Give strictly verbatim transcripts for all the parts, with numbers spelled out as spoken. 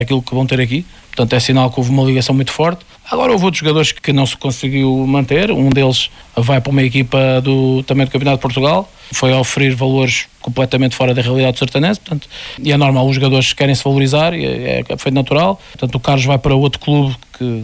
aquilo que vão ter aqui. Portanto, é sinal que houve uma ligação muito forte. Agora houve outros jogadores que não se conseguiu manter. Um deles vai para uma equipa do, também do Campeonato de Portugal. Foi a oferir valores completamente fora da realidade do Sertanense. Portanto, e é normal, os jogadores querem se valorizar, e é, é feito natural. Portanto, o Carlos vai para outro clube que,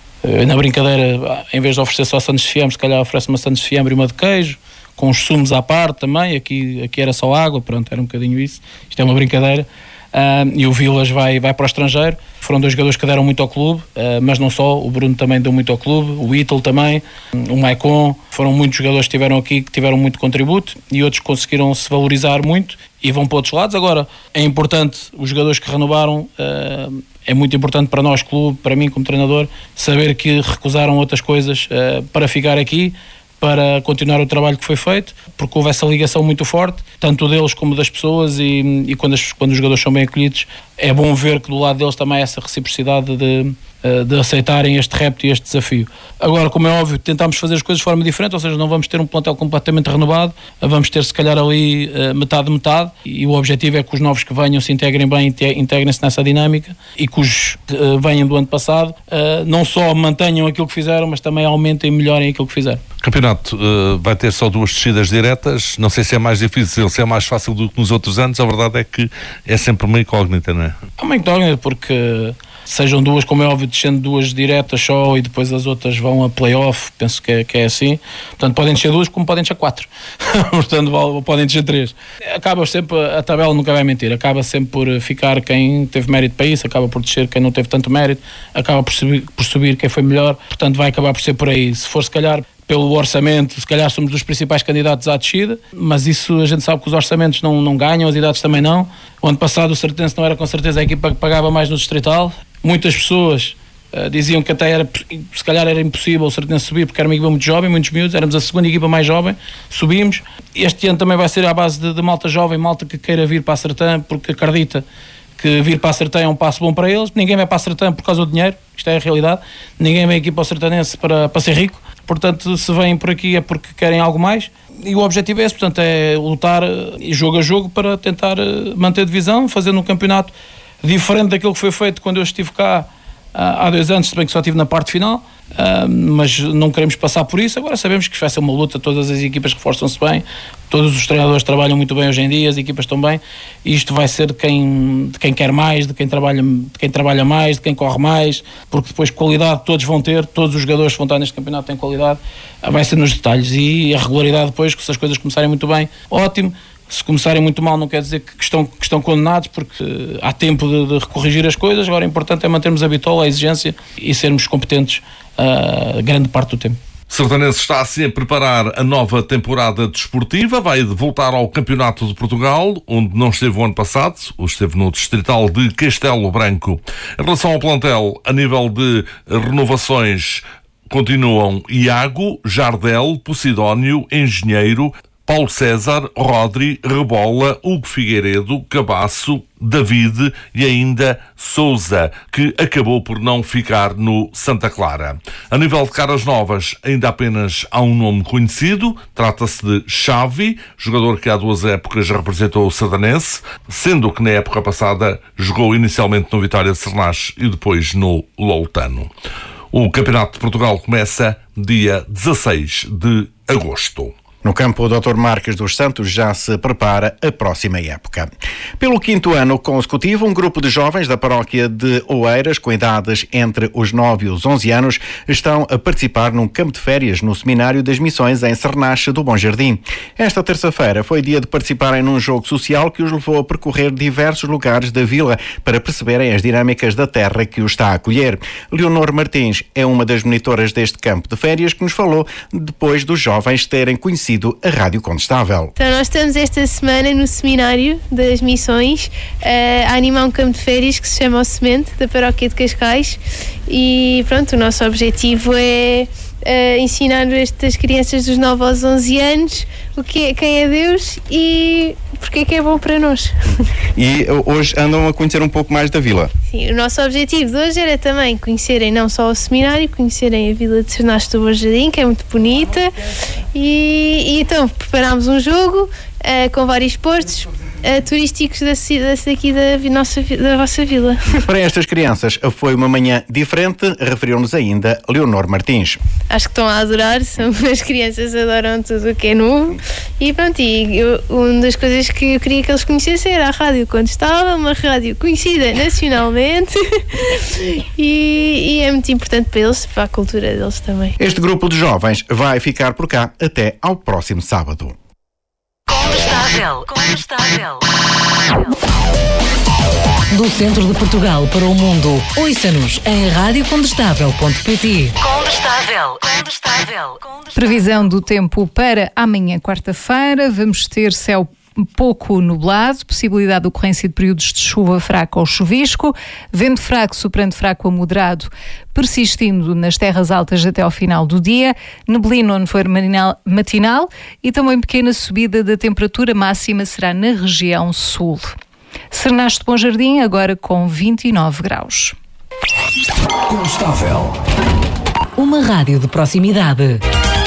na brincadeira, em vez de oferecer só Santos de Fiambre, se calhar oferece uma Santos de Fiambre e uma de queijo, com os sumos à parte também. Aqui, aqui era só água, pronto, era um bocadinho isso. Isto é uma brincadeira. Uh, e o Vilas vai, vai para o estrangeiro. Foram dois jogadores que deram muito ao clube, uh, mas não só, o Bruno também deu muito ao clube, o Ítalo também, o Maicon. Foram muitos jogadores que estiveram aqui, que tiveram muito contributo, e outros conseguiram se valorizar muito e vão para outros lados. Agora, é importante, os jogadores que renovaram, uh, é muito importante para nós, clube, para mim como treinador, saber que recusaram outras coisas uh, para ficar aqui, para continuar o trabalho que foi feito, porque houve essa ligação muito forte, tanto deles como das pessoas, e, e quando, as, quando os jogadores são bem acolhidos, é bom ver que do lado deles também há essa reciprocidade de, de aceitarem este repto e este desafio. Agora, como é óbvio, tentamos fazer as coisas de forma diferente, ou seja, não vamos ter um plantel completamente renovado, vamos ter se calhar ali metade metade, e o objetivo é que os novos que venham se integrem bem, integrem-se nessa dinâmica, e que os que venham do ano passado não só mantenham aquilo que fizeram, mas também aumentem e melhorem aquilo que fizeram. O campeonato uh, vai ter só duas descidas diretas. Não sei se é mais difícil, se é mais fácil do que nos outros anos. A verdade é que é sempre uma incógnita, não é? É uma incógnita, porque sejam duas, como é óbvio, descendo duas diretas só e depois as outras vão a play-off, penso que é, que é assim. Portanto, podem descer duas como podem descer quatro. Portanto, podem descer três. Acaba sempre, a tabela nunca vai mentir, acaba sempre por ficar quem teve mérito para isso, acaba por descer quem não teve tanto mérito, acaba por subir, por subir quem foi melhor. Portanto, vai acabar por ser por aí. Se for, se calhar, pelo orçamento, se calhar somos dos principais candidatos à descida, mas isso a gente sabe que os orçamentos não, não ganham, as idades também não. O ano passado o Sertense não era com certeza a equipa que pagava mais no Distrital. Muitas pessoas uh, diziam que até era, se calhar era impossível o Sertense subir, porque era uma equipa muito jovem, muitos miúdos, éramos a segunda equipa mais jovem, subimos. Este ano também vai ser à base de, de malta jovem, malta que queira vir para a Sertã, porque acredita que vir para a Sertã é um passo bom para eles. Ninguém vai para a Sertã por causa do dinheiro, isto é a realidade. Ninguém vem aqui para o Sertanense para, para ser rico. Portanto, se vêm por aqui é porque querem algo mais, e o objetivo é esse, portanto, é lutar jogo a jogo para tentar manter a divisão, fazendo um campeonato diferente daquilo que foi feito quando eu estive cá há dois anos, se bem que só estive na parte final, mas não queremos passar por isso. Agora sabemos que vai ser uma luta, todas as equipas reforçam-se bem, todos os treinadores trabalham muito bem hoje em dia, as equipas estão bem, e isto vai ser de quem, de quem quer mais, de quem, trabalha, de quem trabalha mais, de quem corre mais, porque depois qualidade todos vão ter, todos os jogadores que vão estar neste campeonato têm qualidade, vai ser nos detalhes, e a regularidade depois, que se as coisas começarem muito bem, ótimo. Se começarem muito mal não quer dizer que estão, que estão condenados, porque há tempo de, de recorrigir as coisas. Agora o importante é mantermos a bitola, a exigência, e sermos competentes uh, grande parte do tempo. Sertanense está assim a preparar a nova temporada desportiva, vai voltar ao Campeonato de Portugal, onde não esteve o ano passado, esteve no Distrital de Castelo Branco. Em relação ao plantel, a nível de renovações, continuam Iago, Jardel, Posidónio, Engenheiro, Paulo César, Rodri, Rebola, Hugo Figueiredo, Cabasso, David e ainda Sousa, que acabou por não ficar no Santa Clara. A nível de caras novas, ainda apenas há um nome conhecido, trata-se de Xavi, jogador que há duas épocas representou o Sertanense, sendo que na época passada jogou inicialmente no Vitória de Sernás e depois no Loutano. O Campeonato de Portugal começa dia dezasseis de agosto. No campo, o doutor Marques dos Santos já se prepara a próxima época. Pelo quinto ano consecutivo, um grupo de jovens da paróquia de Oeiras, com idades entre os nove e os onze anos, estão a participar num campo de férias no Seminário das Missões em Sernache do Bom Jardim. Esta terça-feira foi dia de participarem num jogo social que os levou a percorrer diversos lugares da vila para perceberem as dinâmicas da terra que os está a acolher. Leonor Martins é uma das monitoras deste campo de férias que nos falou depois dos jovens terem conhecido a Rádio Condestável. Então nós estamos esta semana no Seminário das Missões uh, a animar um campo de férias que se chama O Semente, da Paróquia de Cascais, e pronto, o nosso objetivo é uh, ensinar estas crianças dos nove aos onze anos o que é, quem é Deus e porque é que é bom para nós. E hoje andam a conhecer um pouco mais da vila. Sim, o nosso objetivo de hoje era também conhecerem não só o seminário, conhecerem a vila de Sernache do Bom Jardim, que é muito bonita, e, e então preparámos um jogo uh, com vários postos uh, turísticos da, daqui da, nossa, da vossa vila. Para estas crianças foi uma manhã diferente, referiu-nos ainda Leonor Martins. Acho que estão a adorar, são, as crianças adoram tudo o que é novo e pronto, e eu, uma das coisas que eu queria que eles conhecessem era a rádio Condestava, uma rádio conhecida nacionalmente e, e é muito importante para eles, para a cultura deles também. Este grupo de jovens vai ficar por cá até ao próximo sábado. Condestável, Condestável. Do centro de Portugal para o mundo, ouça-nos em rádio condestável ponto pt. Condestável, Condestável. Previsão do tempo para amanhã, quarta-feira. Vamos ter céu pouco nublado, possibilidade de ocorrência de períodos de chuva fraca ou chuvisco, vento fraco, soprando fraco a moderado, persistindo nas terras altas até ao final do dia, neblina no nevoeiro matinal e também pequena subida da temperatura máxima será na região sul. Sernaste de Bom Jardim, agora com vinte e nove graus. Condestável. Uma rádio de proximidade.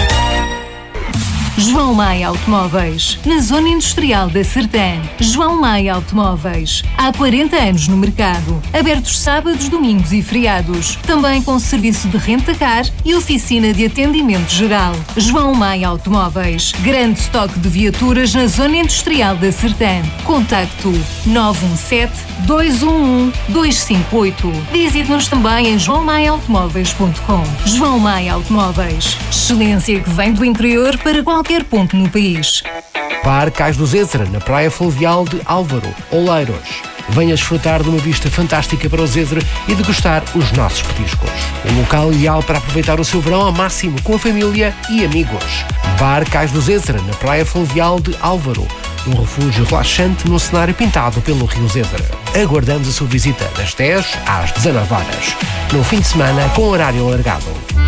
João Maia Automóveis, na Zona Industrial da Sertã. João Maia Automóveis, há quarenta anos no mercado, abertos sábados, domingos e feriados, também com serviço de renta-car e oficina de atendimento geral. João Maia Automóveis, grande estoque de viaturas na Zona Industrial da Sertã. Contacto nove um sete, dois um um, dois cinco oito. Visite-nos também em joão maia automóveis ponto com. João Maia Automóveis, excelência que vem do interior para qualquer ponto no país. Bar Cais do Zézera, na Praia Fluvial de Álvaro, Oleiros. Venha desfrutar de uma vista fantástica para o Zézera e degustar os nossos petiscos. Um local ideal para aproveitar o seu verão ao máximo com a família e amigos. Bar Cais do Zézera, na Praia Fluvial de Álvaro. Um refúgio relaxante no cenário pintado pelo Rio Zézera. Aguardamos a sua visita das dez às dezanove horas. No fim de semana com horário alargado.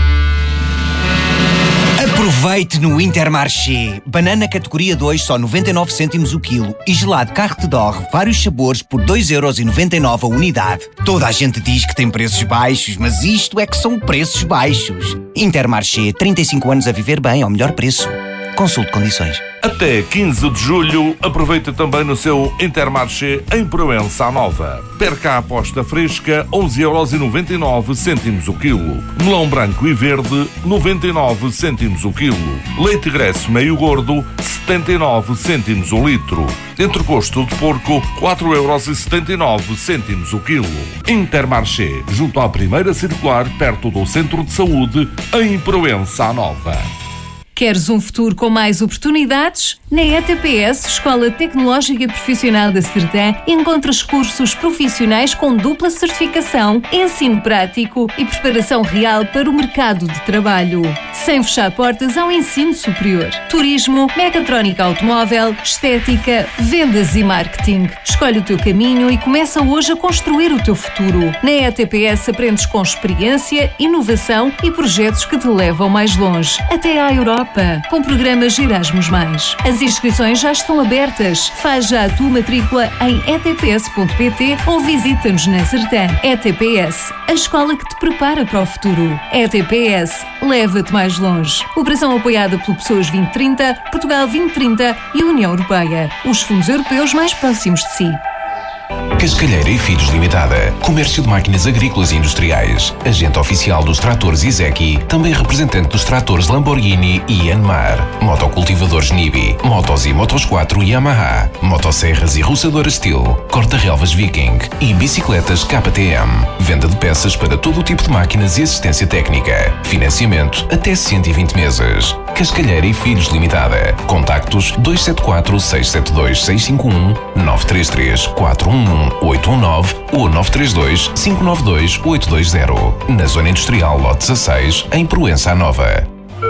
Aproveite no Intermarché. Banana categoria dois, só noventa e nove cêntimos o quilo. E gelado Carte d'Or, vários sabores, por dois euros e noventa e nove a unidade. Toda a gente diz que tem preços baixos, mas isto é que são preços baixos. Intermarché, trinta e cinco anos a viver bem ao melhor preço. Consulte condições. Até quinze de julho, aproveita também no seu Intermarché em Proença Nova. Perca a aposta fresca, onze euros e noventa e nove cêntimos o quilo. Melão branco e verde, noventa e nove cêntimos o quilo. Leite gresso meio gordo, setenta e nove cêntimos o litro. Entrecosto de porco, quatro euros e setenta e nove cêntimos o quilo. Intermarché, junto à primeira circular, perto do Centro de Saúde, em Proença Nova. Queres um futuro com mais oportunidades? Na E T P S, Escola Tecnológica Profissional da Sertã, encontras cursos profissionais com dupla certificação, ensino prático e preparação real para o mercado de trabalho. Sem fechar portas ao ensino superior. Turismo, mecatrónica automóvel, estética, vendas e marketing. Escolhe o teu caminho e começa hoje a construir o teu futuro. Na E T P S aprendes com experiência, inovação e projetos que te levam mais longe, até à Europa, com programas Erasmus mais. As inscrições já estão abertas. Faz já a tua matrícula em e t p s ponto p t ou visita-nos na Sertã. E T P S, a escola que te prepara para o futuro. E T P S, leva-te mais longe. Operação apoiada pelo Pessoas vinte trinta, Portugal vinte trinta e União Europeia. Os fundos europeus mais próximos de si. Cascalheira e Filhos Limitada. Comércio de máquinas agrícolas e industriais. Agente oficial dos tratores Izeki. Também representante dos tratores Lamborghini e Yanmar. Motocultivadores Nibi. Motos e Motos quatro Yamaha. Motosserras e roçadoras Steel. Corta-relvas Viking. E bicicletas K T M. Venda de peças para todo o tipo de máquinas e assistência técnica. Financiamento até cento e vinte meses. Cascalheira e Filhos Limitada. Contactos dois sete quatro, seis sete dois, seis cinco um, nove três três, quatro um um, oito um nove ou nove três dois, cinco nove dois, oito dois zero. Na Zona Industrial Lote dezasseis, em Proença Nova.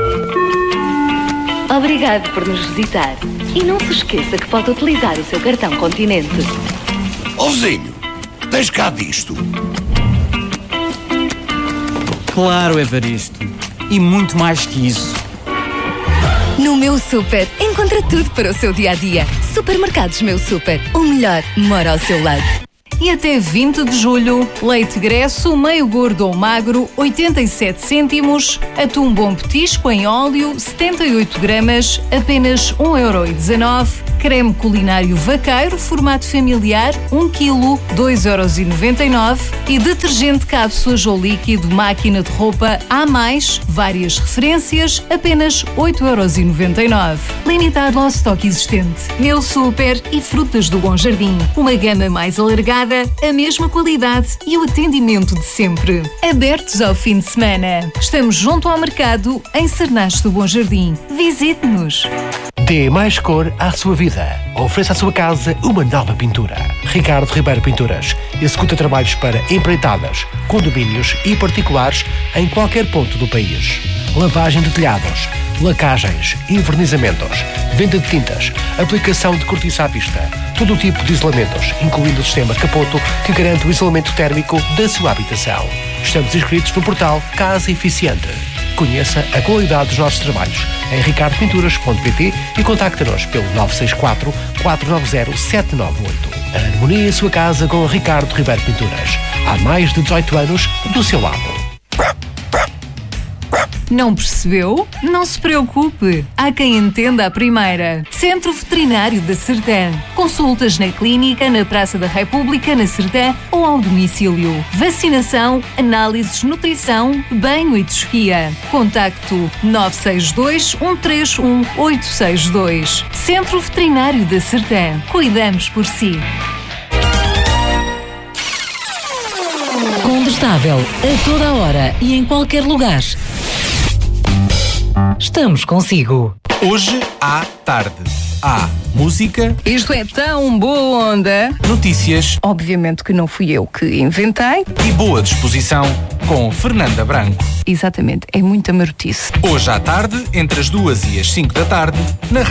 Obrigado por nos visitar. E não se esqueça que pode utilizar o seu cartão Continente. Ó vizinho, tens cá disto? Claro, Evaristo. E muito mais que isso. No Meu Super, encontra tudo para o seu dia-a-dia. Supermercados Meu Super, o melhor mora ao seu lado. E até vinte de julho, leite gresso, meio gordo ou magro, oitenta e sete cêntimos, atum bom petisco em óleo, setenta e oito gramas, apenas um euro e dezanove, Creme culinário vaqueiro, formato familiar, um quilo, dois euros e noventa e nove. E detergente cápsulas ou líquido, máquina de roupa A mais, várias referências, apenas oito euros e noventa e nove. Limitado ao estoque existente. Meu Super e Frutas do Bom Jardim. Uma gama mais alargada, a mesma qualidade e o atendimento de sempre. Abertos ao fim de semana. Estamos junto ao mercado, em Cernache do Bom Jardim. Visite-nos. Dê mais cor à sua vida. Ofereça à sua casa uma nova pintura. Ricardo Ribeiro Pinturas executa trabalhos para empreitadas, condomínios e particulares em qualquer ponto do país. Lavagem de telhados, lacagens, envernizamentos, venda de tintas, aplicação de cortiça à vista, todo o tipo de isolamentos, incluindo o sistema Capoto, que garante o isolamento térmico da sua habitação. Estamos inscritos no portal Casa Eficiente. Conheça a qualidade dos nossos trabalhos em ricardo pinturas ponto pt e contacte-nos pelo nove seis quatro, quatro nove zero, sete nove oito. Harmonie a sua casa com Ricardo Ribeiro Pinturas. Há mais de dezoito anos do seu lado. Não percebeu? Não se preocupe. Há quem entenda a primeira. Centro Veterinário da Sertã. Consultas na clínica, na Praça da República, na Sertã ou ao domicílio. Vacinação, análises, nutrição, banho e tosquia. Contacto nove seis dois, um três um, oito seis dois. Centro Veterinário da Sertã. Cuidamos por si. Condestável, a toda a hora e em qualquer lugar. Estamos consigo. Hoje à tarde. Há música. Isto é tão boa onda. Notícias. Obviamente que não fui eu que inventei. E boa disposição com Fernanda Branco. Exatamente, é muita marotice. Hoje à tarde, entre as duas e as cinco da tarde, na